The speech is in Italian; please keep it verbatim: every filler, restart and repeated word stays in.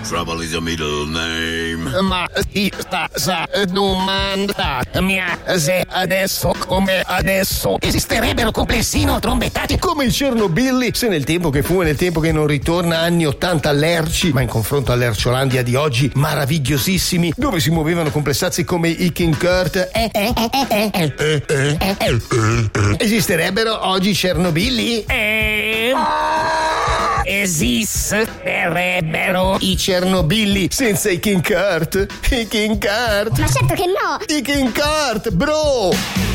Trouble is your middle name. Ma questa domanda mia, se adesso come adesso esisterebbero complessino trombettati come il Chernobyl, se nel tempo che fu e nel tempo che non ritorna, anni ottanta lerci, ma in confronto all'Erciolandia di oggi meravigliosissimi, dove si muovevano complessazzi come i King Kurt, eh, eh, eh, eh, eh, eh, eh, eh, eh. Esisterebbero oggi Chernobyl? Eh, esisterebbero i Chernobyl senza i King Kurt? I King Kurt? Ma certo che no! I King Kurt, bro!